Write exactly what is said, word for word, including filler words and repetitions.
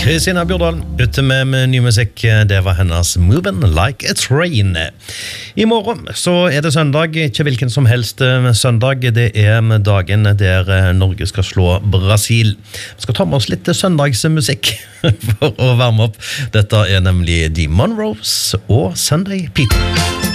Kristina Bjordal ute med, med ny musikk. Det var hennes Moving Like a Train. I morgen så er det søndag, ikke hvilken som helst søndag. Det er dagen der Norge skal slå Brasil. Vi skal ta med oss litt søndagsmusikk for å varme opp. Dette er nemlig The Monroes og Sunday People.